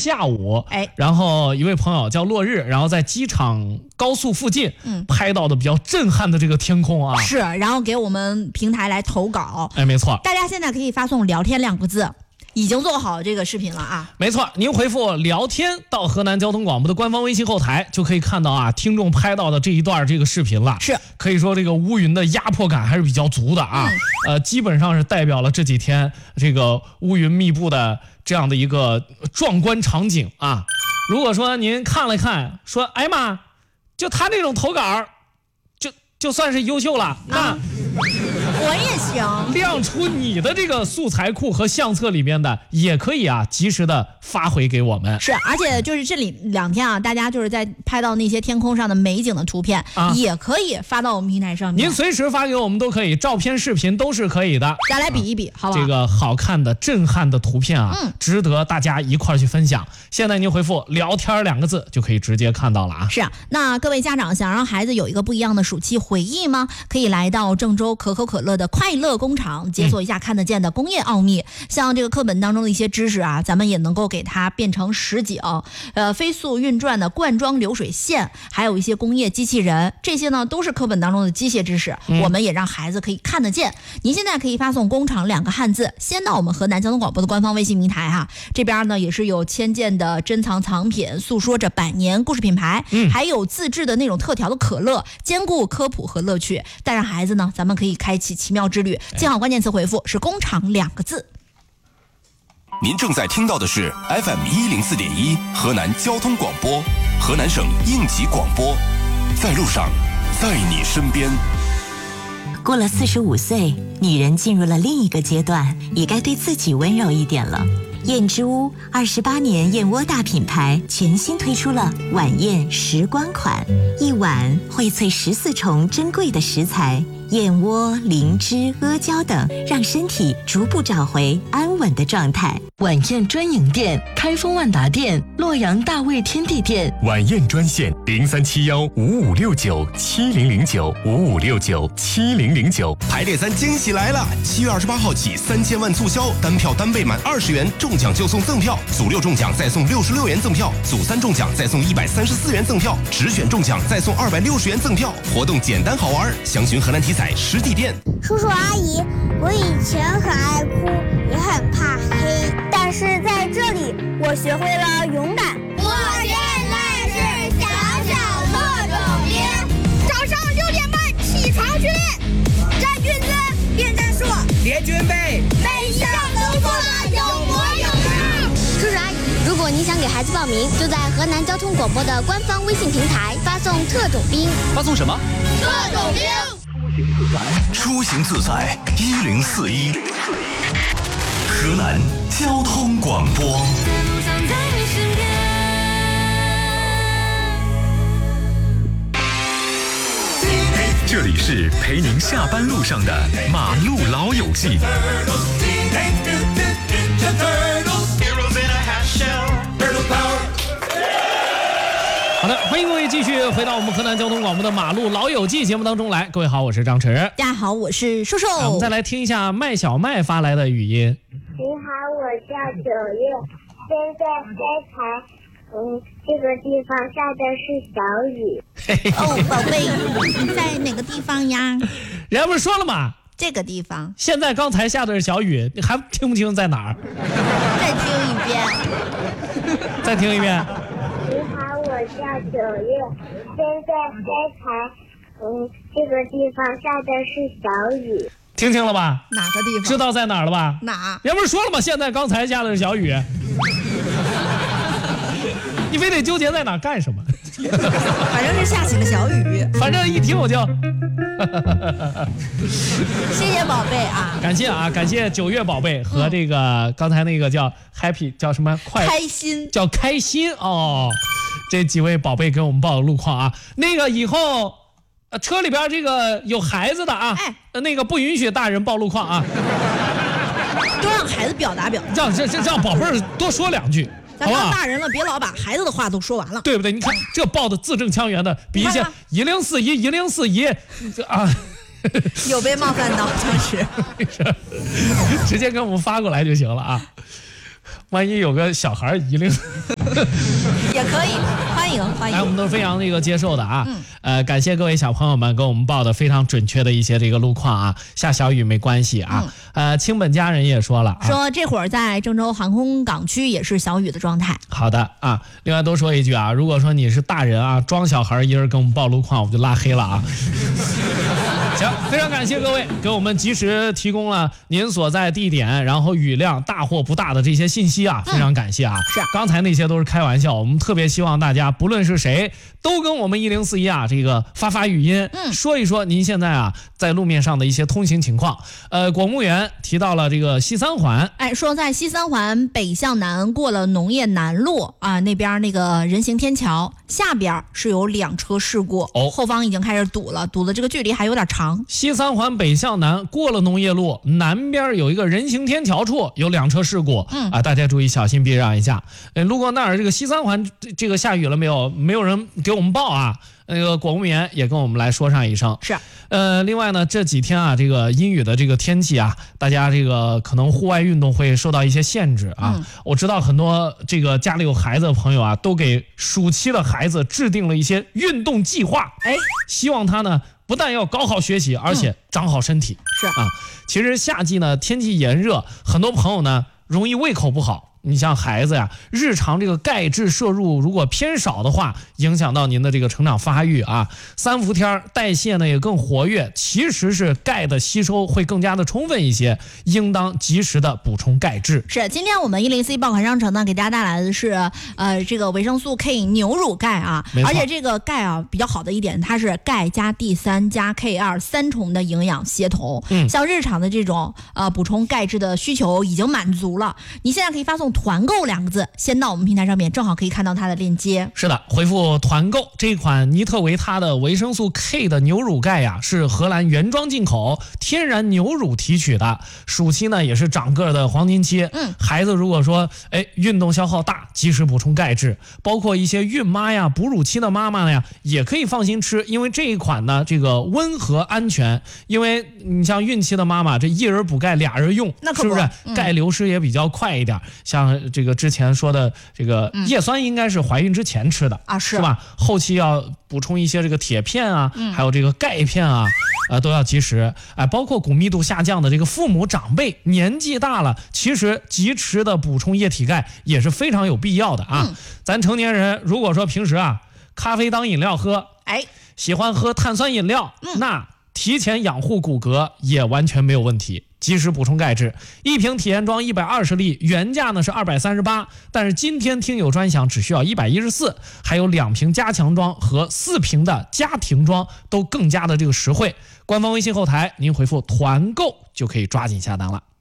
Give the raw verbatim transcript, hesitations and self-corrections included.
下午， 哎， 然后一位朋友叫落日，然后在机场高速附近，嗯，拍到的比较震撼的这个天空啊， 是，然后给我们平台来投稿， 哎，没错， 大家现在可以发送聊天两个字。已经做好这个视频了啊！ 没错，您回复聊天到河南交通广播的官方微信后台，就可以看到啊，听众拍到的这一段这个视频了。 是， 可以说这个乌云的压迫感还是比较足的啊。嗯、呃，基本上是代表了这几天这个乌云密布的这样的一个壮观场景啊。如果说您看了看，说哎妈，就他这种投稿，就就算是优秀了，那。啊我也行， 亮出你的这个素材库和相册里面的也可以啊，及时的发回给我们。 是，而且就是这里两天啊，大家就是在拍到那些天空上的美景的图片，啊、也可以发到我们平台上面。 您随时发给我们都可以，照片、视频都是可以的。 大家来比一比，啊、好不好？ 这个好看的、震撼的图片啊，嗯、值得大家一块去分享。现在您回复“聊天”两个字就可以直接看到了啊。 是啊，那各位家长想让孩子有一个不一样的暑期回忆吗？可以来到郑州可口可乐的快乐工厂，解锁一下看得见的工业奥秘。嗯、像这个课本当中的一些知识啊，咱们也能够给它变成实景。呃，飞速运转的灌装流水线，还有一些工业机器人，这些呢都是课本当中的机械知识，嗯、我们也让孩子可以看得见。您现在可以发送工厂两个汉字，先到我们河南交通广播的官方微信平台哈，这边呢也是有千件的珍藏藏品，诉说着百年故事品牌，嗯、还有自制的那种特调的可乐，兼顾科普和乐趣。带上孩子呢，咱们可以开启奇妙之旅。记好关键词回复是工厂两个字。 您正在听到的是 F M 一零四点一河南交通广播，河南省应急广播，在路上，在你身边。 过了四十五岁，女人进入了另一个阶段，也该对自己温柔一点了。燕之屋二十八年燕窝大品牌全新推出了晚宴时光款，一碗荟萃十四重珍贵的食材。燕窝、灵芝、阿胶等，让身体逐步找回安稳的状态。 晚宴专营店：开封万达店、洛阳大卫天地店。 晚宴专线：零三七幺五五六九七零零九五五六九七零零九。 排列三惊喜来了！七月二十八号起，三千万促销，单票单倍满二十元，中奖就送赠票；组六中奖再送六十六元赠票；组三中奖再送一百三十四元赠票；直选中奖再送二百六十元赠票。活动简单好玩，详询河南体彩实体店。 叔叔阿姨，我以前很爱哭，也很怕黑，但是在这里我学会了勇敢。 我现在是小小特种兵，早上六点半起床训练，站军姿，练战术， 练军备， 每一项都做得有模有样。 叔叔阿姨，如果你想给孩子报名，就在河南交通广播的官方微信平台发送特种兵。 发送什么？ 特种兵。 出行自在一零四一，河南交通广播。 这里是陪您下班路上的马路老友记。 好的，欢迎各位继续回到我们河南交通广播的马路老友记节目当中来。各位好，我是张弛。 大家好，我是瘦瘦。 我们再来听一下麦小麦发来的语音。 你好，我叫九月，现在在台，嗯，这个地方下的是小雨。 哦，宝贝，你在哪个地方呀？ 人家不是说了吗？ 这个地方。 现在刚才下的是小雨，你还听不清在哪儿？ 再听一遍。 再听一遍。 我叫九月，现在在台，嗯，这个地方下的是小雨。 听清了吧？ 哪个地方？ 知道在哪儿了吧？ 哪？ 人不是说了吗？现在刚才下的是小雨。你非得纠结在哪干什么？ 反正是下起了小雨。 反正一听我就。 谢谢宝贝啊！ 感谢啊，感谢九月宝贝和这个、嗯、刚才那个叫 Happy 叫什么快开心叫开心哦。这几位宝贝给我们报的路况啊，那个以后，呃，车里边这个有孩子的啊，哎，那个不允许大人报路况啊， 多让孩子表达表达， 让这这让宝贝儿多说两句， 咱当大人了，别老把孩子的话都说完了， 对不对？你看这报的字正腔圆的，比一些一零四一一零四一啊， 有被冒犯到，真是， 直接给我们发过来就行了啊。 万一有个小孩一零也可以，欢迎欢迎。 哎，我们都是非常那个接受的啊。 嗯。 呃，感谢各位小朋友们给我们报的非常准确的一些这个路况啊，下小雨没关系啊。嗯、呃，清本家人也说了、啊， 说这会儿在郑州航空港区也是小雨的状态。 好的啊，另外多说一句啊，如果说你是大人啊，装小孩一人给我们报路况，我们就拉黑了啊。行，非常感谢各位给我们及时提供了您所在地点，然后雨量大或不大的这些信息啊，非常感谢啊。 是、嗯， 刚才那些都是开玩笑，我们特别希望大家不论是谁，都跟我们一零四一啊这个发发语音， 嗯， 说一说您现在啊在路面上的一些通行情况。呃，广务员提到了这个西三环， 哎，说在西三环北向南过了农业南路啊，那边那个人行天桥下边是有两车事故， 哦， 后方已经开始堵了，堵的这个距离还有点长。 西三环北向南过了农业路，南边有一个人行天桥处有两车事故， 嗯啊，大家注意小心避让一下。呃，路过那儿这个西三环这个下雨了没有？没有人给我们报啊。那个广务员也跟我们来说上一声。 是， 呃，另外呢，这几天啊，这个阴雨的这个天气啊，大家这个可能户外运动会受到一些限制啊。嗯、我知道很多这个家里有孩子的朋友啊，都给暑期的孩子制定了一些运动计划， 哎， 希望他呢不但要搞好学习，而且长好身体。 嗯、是啊，其实夏季呢天气炎热，很多朋友呢容易胃口不好。你像孩子呀，日常这个钙质摄入如果偏少的话，影响到您的这个成长发育啊。三伏天代谢呢也更活跃，其实是钙的吸收会更加的充分一些，应当及时的补充钙质。 是，今天我们一零四一爆款商城呢，给大家带来的是呃这个维生素 K 牛乳钙啊，而且这个钙啊比较好的一点，它是钙加 D 三 加 K 二 三重的营养协同。嗯，像日常的这种呃补充钙质的需求已经满足了，你现在可以发送团购两个字，先到我们平台上面，正好可以看到它的链接。 是的，回复团购，这款尼特维他的维生素 K 的牛乳钙呀，是荷兰原装进口，天然牛乳提取的。暑期呢也是长个的黄金期，嗯，孩子如果说哎运动消耗大，及时补充钙质，包括一些孕妈呀、哺乳期的妈妈呀，也可以放心吃，因为这一款呢这个温和安全。因为你像孕期的妈妈，这一人补钙俩人用， 那可是不是、 嗯、 钙流失也比较快一点？像这个之前说的这个叶酸应该是怀孕之前吃的、 嗯、啊，是是吧？后期要补充一些这个铁片啊，嗯、还有这个钙片啊，呃，都要及时。哎，包括骨密度下降的这个父母长辈，年纪大了，其实及时的补充液体钙也是非常有必要的啊。嗯、咱成年人如果说平时啊咖啡当饮料喝， 哎， 喜欢喝碳酸饮料，嗯、那提前养护骨骼也完全没有问题。及时补充钙质，一瓶体验装一百二十粒，原价呢是二百三十八，但是今天听友专享只需要一百一十四，还有两瓶加强装和四瓶的家庭装都更加的这个实惠。官方微信后台您回复团购就可以抓紧下单了。